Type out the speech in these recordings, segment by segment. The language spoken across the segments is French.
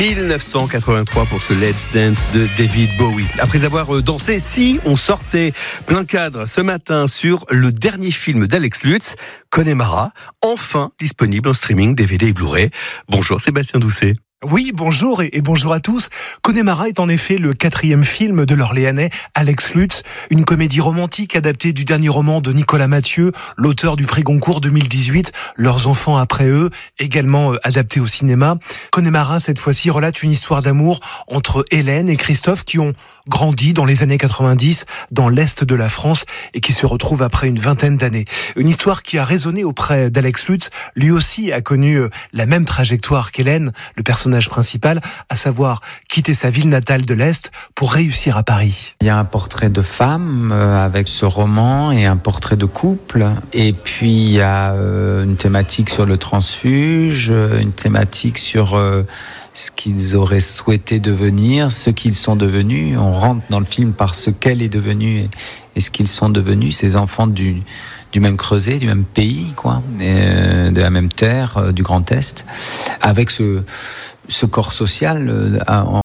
1983 pour ce Let's Dance de David Bowie. Après avoir dansé, si on sortait plein cadre ce matin sur le dernier film d'Alex Lutz, Connemara, enfin disponible en streaming, DVD et Blu-ray. Bonjour Sébastien Doucet. Oui, bonjour et bonjour à tous. Connemara est en effet le 4e film de l'Orléanais Alex Lutz, une comédie romantique adaptée du dernier roman de Nicolas Mathieu, l'auteur du prix Goncourt 2018, Leurs enfants après eux, également adapté au cinéma. Connemara, cette fois-ci, relate une histoire d'amour entre Hélène et Christophe qui ont grandi dans les années 90 dans l'Est de la France et qui se retrouvent après une vingtaine d'années. Une histoire qui a résonné auprès d'Alex Lutz. Lui aussi a connu la même trajectoire qu'Hélène, le personnage principal, à savoir quitter sa ville natale de l'Est pour réussir à Paris. Il y a un portrait de femme avec ce roman et un portrait de couple. Et puis il y a une thématique sur le transfuge, une thématique sur ce qu'ils auraient souhaité devenir, ce qu'ils sont devenus. On rentre dans le film par ce qu'elle est devenue et ce qu'ils sont devenus, ces enfants du même creuset, du même pays, quoi, de la même terre, du Grand Est, avec ce corps social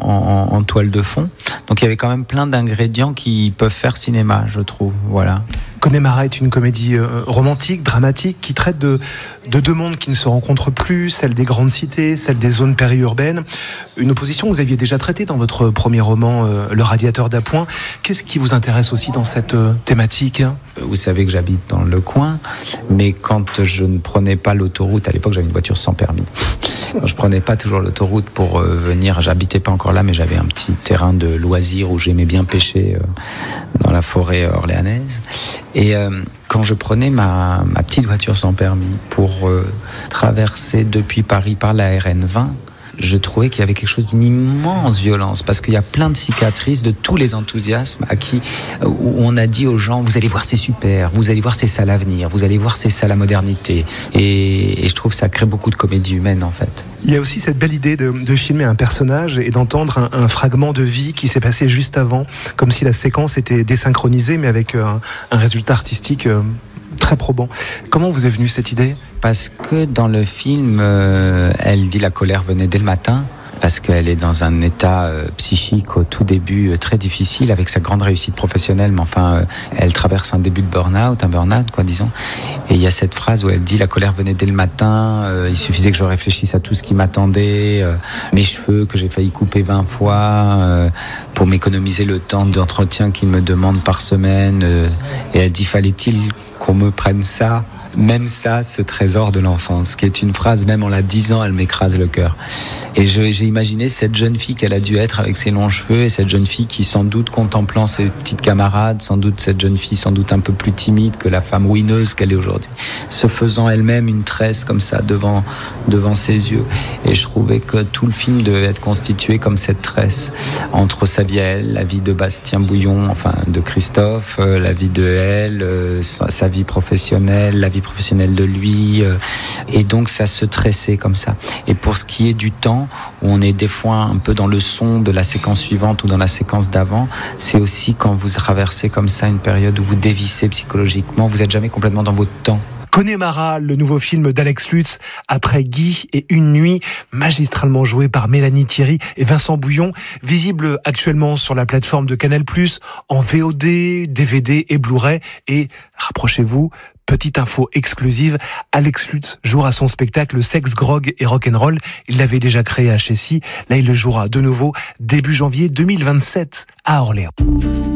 en toile de fond. Donc il y avait quand même plein d'ingrédients qui peuvent faire cinéma, je trouve. Voilà. Connemara est une comédie romantique, dramatique, qui traite de deux mondes qui ne se rencontrent plus, celle des grandes cités, celle des zones périurbaines. Une opposition que vous aviez déjà traitée dans votre premier roman, Le Radiateur d'Appoint. Qu'est-ce qui vous intéresse aussi dans cette thématique ? Vous savez que j'habite dans le coin, mais quand je ne prenais pas l'autoroute, à l'époque j'avais une voiture sans permis. Je prenais pas toujours l'autoroute pour venir, j'habitais pas encore là, mais j'avais un petit terrain de loisirs où j'aimais bien pêcher dans la forêt orléanaise. Et quand je prenais ma petite voiture sans permis pour traverser depuis Paris par la RN 20, je trouvais qu'il y avait quelque chose d'une immense violence, parce qu'il y a plein de cicatrices de tous les enthousiasmes où on a dit aux gens, vous allez voir, c'est super, vous allez voir, c'est ça l'avenir, vous allez voir, c'est ça la modernité. Et je trouve que ça crée beaucoup de comédie humaine, en fait. Il y a aussi cette belle idée de filmer un personnage et d'entendre un fragment de vie qui s'est passé juste avant, comme si la séquence était désynchronisée, mais avec un résultat artistique très probant. Comment vous est venue cette idée ? Parce que dans le film, elle dit la colère venait dès le matin, parce qu'elle est dans un état psychique au tout début très difficile, avec sa grande réussite professionnelle, mais enfin, elle traverse un début de burn-out, quoi, disons. Et il y a cette phrase où elle dit la colère venait dès le matin, il suffisait que je réfléchisse à tout ce qui m'attendait, mes cheveux que j'ai failli couper 20 fois, pour m'économiser le temps d'entretien qu'ils me demandent par semaine. Et elle dit, fallait-il qu'on me prenne ça, même ça, ce trésor de l'enfance, qui est une phrase, même en la disant, elle m'écrase le cœur. Et j'ai imaginé cette jeune fille qu'elle a dû être avec ses longs cheveux, et cette jeune fille qui, sans doute, contemplant ses petites camarades, sans doute cette jeune fille, sans doute un peu plus timide que la femme ruineuse qu'elle est aujourd'hui, se faisant elle-même une tresse comme ça devant ses yeux. Et je trouvais que tout le film devait être constitué comme cette tresse, entre sa vie à elle, la vie de Bastien Bouillon, enfin de Christophe, la vie de elle, sa vie professionnelle, la vie professionnelle de lui, et donc ça se tressait comme ça. Et pour ce qui est du temps, où on est des fois un peu dans le son de la séquence suivante ou dans la séquence d'avant, c'est aussi quand vous traversez comme ça une période où vous dévissez psychologiquement, vous n'êtes jamais complètement dans votre temps. Connemara, le nouveau film d'Alex Lutz, après Guy et Une nuit, magistralement joué par Mélanie Thierry et Vincent Bouillon, visible actuellement sur la plateforme de Canal+, en VOD, DVD et Blu-ray. Et rapprochez-vous, petite info exclusive, Alex Lutz jouera son spectacle Sex, Grog et Rock'n'Roll. Il l'avait déjà créé à Chessy. Là, il le jouera de nouveau début janvier 2027 à Orléans.